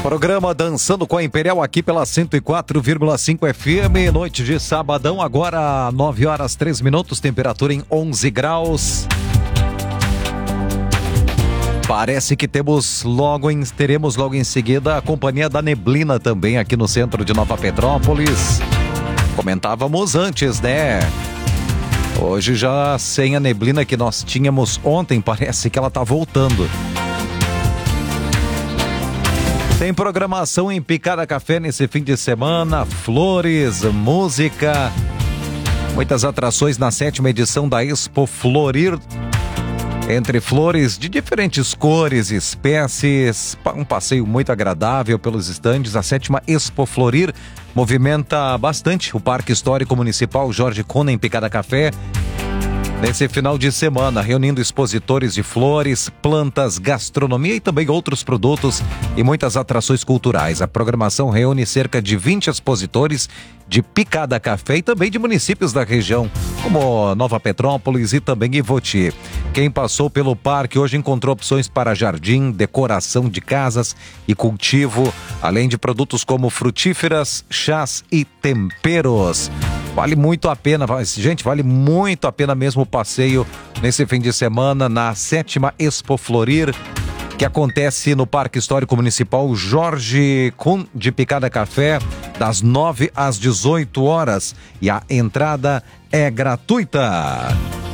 Programa Dançando com a Imperial aqui pela 104,5 FM, noite de sabadão, agora 9 horas 3 minutos, temperatura em 11 graus. Parece que teremos logo em seguida a companhia da neblina também aqui no centro de Nova Petrópolis. Comentávamos antes, né? Hoje já sem a neblina que nós tínhamos ontem, parece que ela tá voltando. Tem programação em Picada Café nesse fim de semana, flores, música, muitas atrações na 7ª edição da Expo Florir. Entre flores de diferentes cores e espécies, um passeio muito agradável pelos estandes. A 7ª Expo Florir movimenta bastante o Parque Histórico Municipal Jorge Cona em Picada Café. Nesse final de semana, reunindo expositores de flores, plantas, gastronomia e também outros produtos e muitas atrações culturais. A programação reúne cerca de 20 expositores de Picada Café e também de municípios da região, como Nova Petrópolis e também Ivoti. Quem passou pelo parque hoje encontrou opções para jardim, decoração de casas e cultivo, além de produtos como frutíferas, chás e temperos. Vale muito a pena, gente, vale muito a pena mesmo o passeio nesse fim de semana na 7ª Expo Florir, que acontece no Parque Histórico Municipal Jorge Cuna de Picada Café, das 9 às 18 horas, e a entrada é gratuita.